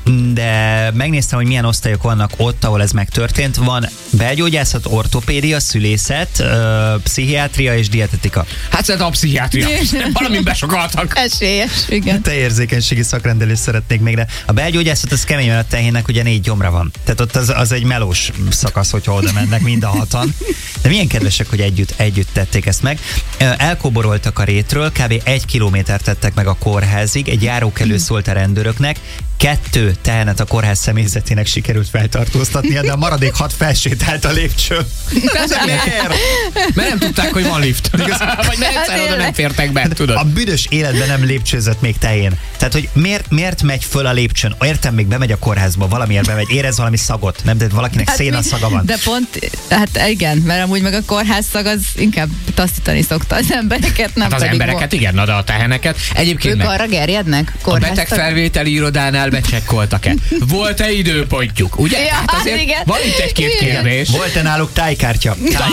de megnéztem, hogy milyen osztályok vannak ott, ahol ez megtörtént. Van belgyógyászat, ortopédia, szülészet, pszichiátria és dietetika. Hát szerintem a pszichiátria. Valamin besokaltak. Esélyes, igen. Te érzékenységi szakrendelést szeretnék még, de a belgyógyászat az kemény, mert a tehénnek ugye 4 gyomra van. Tehát ott az egy melós szakasz, hogyha oda mennek mind a hatan. De milyen kedvesek, hogy együtt tették ezt meg. Elkoboroltak a rétről, kb. 1 kilométert tettek meg a kórházig, egy járókelő szólt a rendőröknek, 2 tehenet a kórház személyzetének sikerült feltartóztatnia, de a maradék 6 felsétált a lépcsőn. Miért? Mert nem tudták, hogy van lift. Vagy mert egyszer oda nem fértek be, tudod? A büdös életben nem lépcsőzött még tehén. Tehát, hogy miért megy föl a lépcsőn? Értem, még bemegy a kórházba, valamiért bemegy, érez valami szagot. Nem, de valakinek szénaszaga van. De pont, hát igen, mert amúgy meg a kórház szag az inkább taszítani szokta az embereket, nem hát az pedig embereket, igen, na de a teheneket. Egyébként ők meg arra gerjednek? a betegfelvételi irodánál becsekkoltak-e? Volt-e időpontjuk? Ugye? Ja, hát azért igen. van itt egy-két kérdés. Volt-e náluk tájkártya?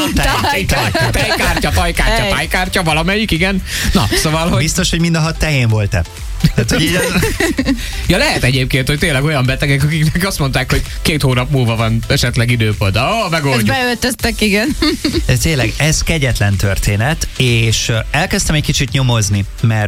Tájkártya, valamelyik, igen. Na, szóval, hogy... Biztos, hogy mind a 6 tehén volt-e? Tehát, hogy így Ja, lehet egyébként, hogy tényleg olyan betegek, akiknek azt mondták, hogy 2 hónap múlva van esetleg időpont. Megoldjuk. Ezt beöltöztek, igen. Tényleg, ez kegyetlen történet, és elkezdtem egy kicsit nyomozni, mert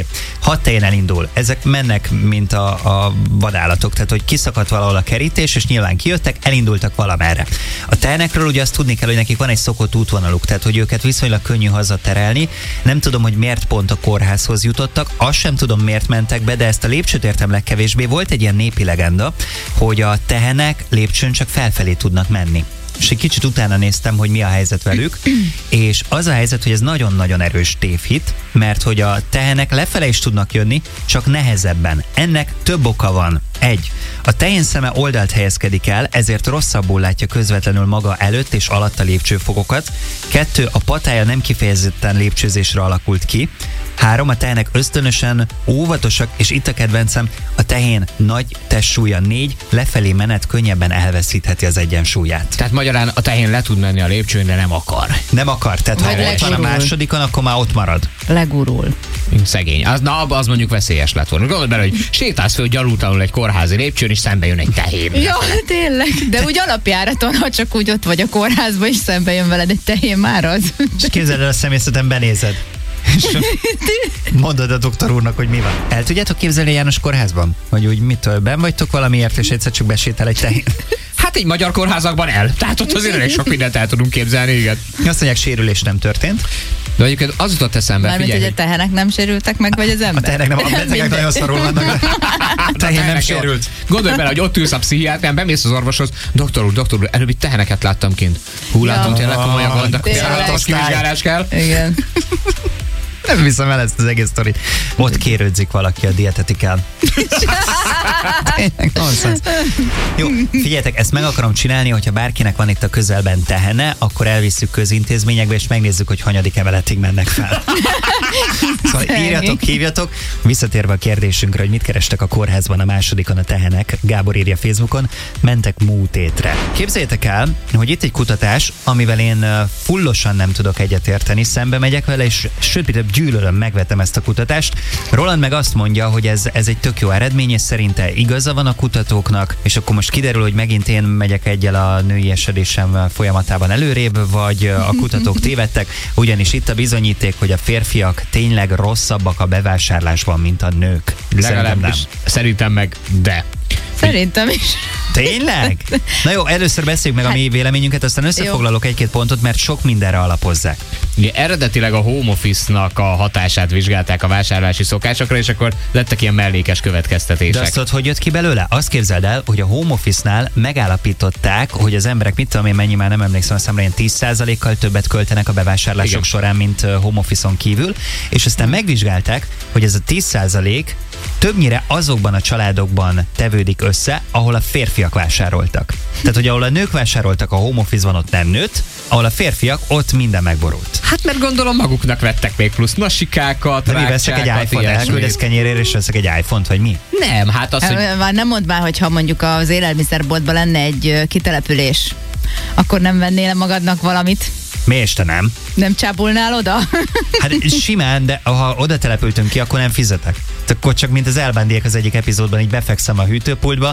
6 tehén elindul. Ezek mennek, mint a vadállatok, tehát hogy kiszakadt valahol a kerítés, és nyilván kijöttek, elindultak valamerre. A tehenekről ugye azt tudni kell, hogy nekik van egy szokott útvonaluk, tehát hogy őket viszonylag könnyű hazaterelni. Nem tudom, hogy miért pont a kórházhoz jutottak, azt sem tudom, miért mentek be, de ezt a lépcsőt értem legkevésbé. Volt egy ilyen népi legenda, hogy a tehenek lépcsőn csak felfelé tudnak menni. És egy kicsit utána néztem, hogy mi a helyzet velük, és az a helyzet, hogy ez nagyon-nagyon erős tévhit, mert hogy a tehenek lefele is tudnak jönni, csak nehezebben. Ennek több oka van. 1. A tehén szeme oldalt helyezkedik el, ezért rosszabbul látja közvetlenül maga előtt és alatt a lépcsőfokokat. 2. A patája nem kifejezetten lépcsőzésre alakult ki. 3. A tehenek ösztönösen óvatosak, és itt a kedvencem, a tehén nagy testsúlya. 4. Lefelé menet könnyebben elveszítheti az egyensúlyát. Tehát magyarán a tehén le tud menni a lépcsőn, de nem akar. Nem akar, tehát ha ott van a másodikon, akkor már ott marad. Legurul. Szegény. Az mondjuk veszélyes lett volna. Gondolj bele, hogy sétálsz föl gyalultalanul egy kórházi lépcsőn, és szembe jön egy tehén. Ja, tényleg. De úgy alapjáraton, ha csak úgy ott vagy a kórházban, és szembe jön veled egy tehén, már az. És képzeld el, a személyzeten benézed. És mondod a doktor úrnak, hogy mi van. El tudjátok képzelni János kórházban? Hogy úgy mitől benn vagytok valamiért, és egyszer csak besétál egy tehén? Hát egy magyar kórházakban Tehát ott azért elég sok mindent el tudunk képzelni, igen. Azt mondják, sérülés nem történt. De egyébként az jutott eszembe, mármint, figyelj. hogy a tehenek nem sérültek meg, vagy az ember? A tehenek nem, a betegek nagyon szarul vannak. A tehén nem sérült. Gondolj bele, hogy ott ülsz a pszichiátrián, bemész az orvoshoz, doktor úr, előbb itt teheneket láttam kint. Látom, tényleg komolyan vannak, most kivizsgálás kell. Igen. Nem viszem el ezt az egész sztorit. Ott kérődzik valaki a dietetikán. Jó, figyeljetek, ezt meg akarom csinálni, hogyha bárkinek van itt a közelben tehene, akkor elvisszük közintézményekbe, és megnézzük, hogy hanyadik emeletig mennek fel. Szóval írjatok, hívjatok. Visszatérve a kérdésünkre, hogy mit kerestek a kórházban a másodikon a tehenek, Gábor írja Facebookon, mentek mútétre. Képzeljétek el, hogy itt egy kutatás, amivel én fullosan nem tudok egyetérteni, szembe megyek vele, és sőt, gyűlölöm, megvetem ezt a kutatást. Roland meg azt mondja, hogy ez egy tök jó eredmény, és szerinte igaza van a kutatóknak, és akkor most kiderül, hogy megint én megyek egyel a női esedésem folyamatában előrébb, vagy a kutatók tévedtek, ugyanis itt a bizonyíték, hogy a férfiak tényleg rosszabbak a bevásárlásban, mint a nők. Szerintem meg de. Szerintem is. Tényleg? Na jó, először beszéljük meg a mi véleményünket, aztán összefoglalok egy-két pontot, mert sok mindenre alapozzák. Ugye, eredetileg a home office-nak a hatását vizsgálták a vásárlási szokásokra, és akkor lettek ilyen mellékes következtetések. De azt tudod, hogy jött ki belőle? Azt képzeld el, hogy a home office-nál megállapították, hogy az emberek, mit tudom én, mennyi, már nem emlékszem a számra, ilyen 10%-kal többet költenek a bevásárlások során, mint home office-on kívül, és aztán megvizsgálták, hogy ez a 10% többnyire azokban a családokban tevődik össze, ahol a férfiak vásároltak. Tehát, hogy ahol a nők vásároltak a home office-ban, ott nem nőtt, ahol a férfiak, ott minden megborult. Hát mert gondolom maguknak vettek még plusz nasikákat, rákcsákat. Veszek egy iPhone-t, elküldesz kenyérért, és veszek egy iPhone-t, vagy mi? Nem, hát az, hogy... Már nem mondd már, hogyha mondjuk az élelmiszerboltban lenne egy kitelepülés, akkor nem vennél magadnak valamit? Miért te nem? Nem csábulnál oda? Hát simán, de ha oda települtünk ki, akkor nem fizetek. Akkor csak mint az elbándiek az egyik epizódban így befekszem a hűtőpultba,